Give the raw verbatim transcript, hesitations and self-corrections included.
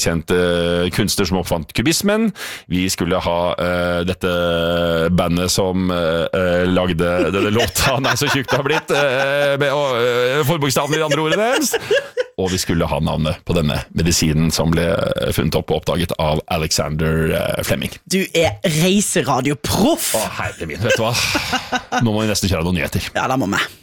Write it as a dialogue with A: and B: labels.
A: kjent uh, kunstner som oppfant kubismen. Vi skulle ha uh, dette bandet som uh, uh, lagde denne låta, nei, så tjukt det har blitt, uh, med uh, forbokstaven i de andre ordene deres. Og vi skulle ha navnet på denne medisinen som ble funnet opp og oppdaget av Alexander Fleming.
B: Du er reiseradioproff!
A: Å, herre min, vet du hva? Nå må vi nesten kjøre noen nyheter.
B: Ja, det må vi.